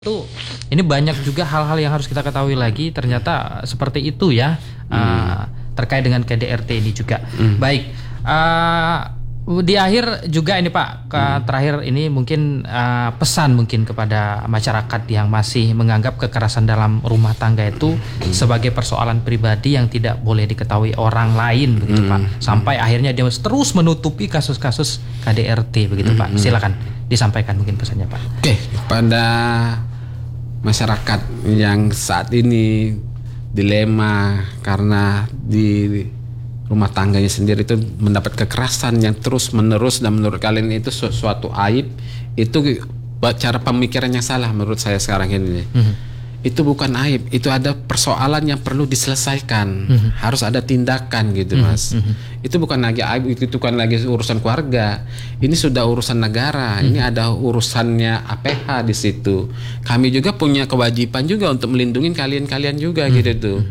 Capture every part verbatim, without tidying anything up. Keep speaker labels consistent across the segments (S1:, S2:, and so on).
S1: Itu ini banyak juga hal-hal yang harus kita ketahui lagi, ternyata seperti itu ya, hmm. uh, terkait dengan K D R T ini juga. Hmm. Baik, uh, di akhir juga ini Pak, ke hmm. terakhir ini mungkin uh, pesan mungkin kepada masyarakat yang masih menganggap kekerasan dalam rumah tangga itu hmm. sebagai persoalan pribadi yang tidak boleh diketahui orang lain begitu hmm. Pak, sampai akhirnya dia terus menutupi kasus-kasus K D R T begitu hmm. Pak. Silakan disampaikan mungkin pesannya Pak.
S2: Oke, pada masyarakat yang saat ini dilema karena di rumah tangganya sendiri itu mendapat kekerasan yang terus menerus dan menurut kalian itu suatu aib, itu cara pemikirannya salah menurut saya sekarang ini. Mm-hmm. Itu bukan aib, itu ada persoalan yang perlu diselesaikan, mm-hmm. harus ada tindakan gitu Mas. Mm-hmm. Itu bukan lagi aib, itu bukan lagi urusan keluarga, ini sudah urusan negara, mm-hmm. ini ada urusannya A P H di situ. Kami juga punya kewajiban juga untuk melindungi kalian-kalian juga mm-hmm. gitu tuh.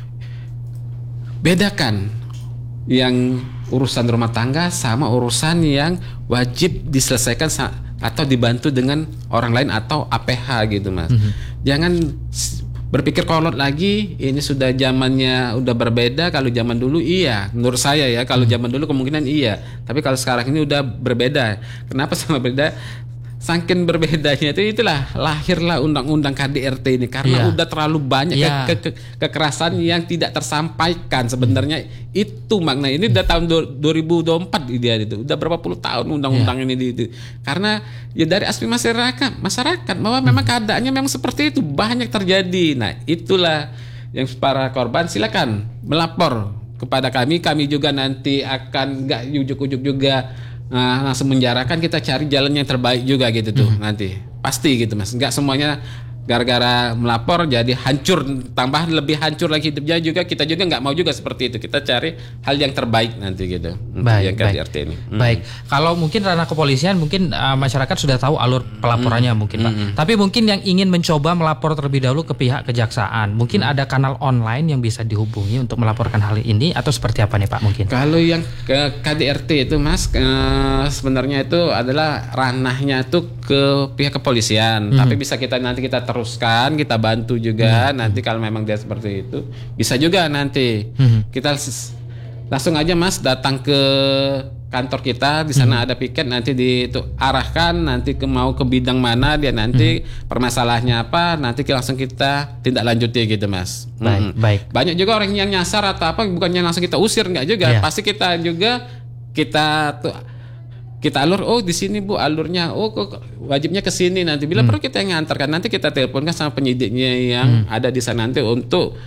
S2: Bedakan yang urusan rumah tangga sama urusan yang wajib diselesaikan atau dibantu dengan orang lain atau A P H gitu Mas. Mm-hmm. Jangan berpikir kolot lagi, ini sudah zamannya udah berbeda. Kalau zaman dulu iya, menurut saya ya, kalau zaman dulu kemungkinan iya, tapi kalau sekarang ini udah berbeda. Kenapa sama berbeda? Saking berbedanya itu itulah lahirlah undang-undang K D R T ini karena yeah. udah terlalu banyak yeah. ke, ke, ke, kekerasan yang tidak tersampaikan sebenarnya. Hmm. Itu makna ini udah tahun dua ribu dua puluh empat dia itu udah berapa puluh tahun undang-undang yeah. ini di, di, karena ya dari aspek masyarakat masyarakat bahwa hmm. memang keadaannya memang seperti itu banyak terjadi. Nah itulah yang para korban silakan melapor kepada kami, kami juga nanti akan nggak ujuk-ujuk juga Nah, langsung menjarakan, kita cari jalan yang terbaik juga gitu tuh hmm. nanti pasti gitu Mas, nggak semuanya gara-gara melapor jadi hancur, tambahan lebih hancur lagi hidupnya juga. Kita juga nggak mau juga seperti itu, kita cari hal yang terbaik nanti gitu.
S1: Baik,
S2: yang K D R T ini. Hmm.
S1: Baik, kalau mungkin ranah kepolisian mungkin uh, masyarakat sudah tahu alur pelaporannya hmm. mungkin Pak. Hmm. Tapi mungkin yang ingin mencoba melapor terlebih dahulu ke pihak kejaksaan, mungkin hmm. ada kanal online yang bisa dihubungi untuk melaporkan hal ini atau seperti apa nih Pak mungkin?
S2: Kalau yang ke K D R T itu Mas, uh, sebenarnya itu adalah ranahnya itu ke pihak kepolisian. Hmm. Tapi bisa kita nanti kita teruskan, kita bantu juga hmm. nanti kalau memang dia seperti itu bisa juga nanti hmm. kita langsung aja Mas datang ke kantor kita, di sana hmm. ada piket, nanti di itu arahkan nanti ke mau ke bidang mana dia nanti hmm. permasalahannya apa, nanti langsung kita tindak lanjuti gitu Mas.
S1: Baik, hmm. baik.
S2: Banyak juga orang yang nyasar atau apa, bukannya langsung kita usir, enggak juga. Yeah. Pasti kita juga kita tuh kita alur, oh di sini Bu alurnya, oh kok wajibnya ke sini, nanti bila hmm. perlu kita yang ngantarkan, nanti kita teleponkan sama penyidiknya yang hmm. ada di sana nanti untuk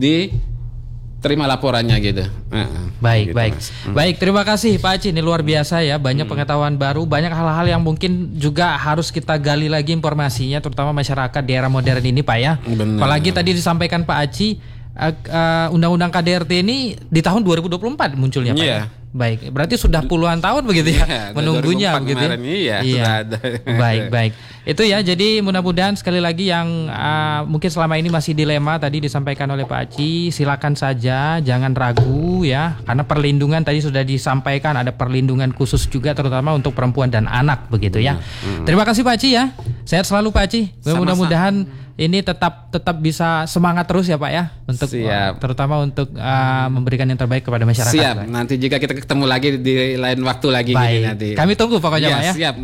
S2: diterima laporannya gitu. Uh,
S1: baik,
S2: gitu,
S1: baik, hmm. baik. Terima kasih Pak Aci, ini luar biasa ya, banyak hmm. pengetahuan baru, banyak hal-hal yang mungkin juga harus kita gali lagi informasinya, terutama masyarakat di era modern ini Pak ya. Benar. Apalagi tadi disampaikan Pak Aci, uh, uh, undang-undang K D R T ini di tahun dua ribu dua puluh empat munculnya Pak. Yeah. Ya? Baik, berarti sudah puluhan tahun begitu ya, ya menunggunya begitu.
S2: Iya,
S1: iya. Ada. Baik, baik. Itu ya, jadi mudah-mudahan sekali lagi yang uh, mungkin selama ini masih dilema tadi disampaikan oleh Pak Aci, silakan saja, jangan ragu ya, karena perlindungan tadi sudah disampaikan, ada perlindungan khusus juga terutama untuk perempuan dan anak begitu ya. Hmm. Terima kasih Pak Aci ya. Sehat selalu Pak Aci. Mudah-mudahan ini tetap tetap bisa semangat terus ya Pak ya, untuk uh, terutama untuk uh, memberikan yang terbaik kepada masyarakat.
S2: Siap. Pak. Nanti jika kita ketemu lagi di lain waktu lagi gini nanti.
S1: Kami tunggu pokoknya
S2: ya,
S1: Pak ya.
S2: Siap.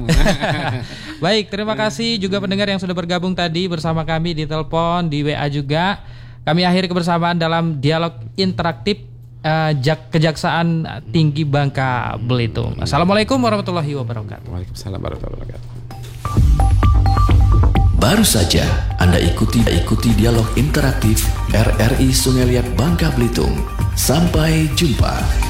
S1: Baik, terima kasih juga pendengar yang sudah bergabung tadi bersama kami di telepon, di W A juga. Kami akhiri kebersamaan dalam dialog interaktif uh, Kejaksaan Tinggi Bangka Belitung. Assalamualaikum warahmatullahi wabarakatuh.
S2: Waalaikumsalam warahmatullahi wabarakatuh.
S3: Baru saja Anda ikuti ikuti dialog interaktif R R I Sungai Liat Bangka Belitung. Sampai jumpa.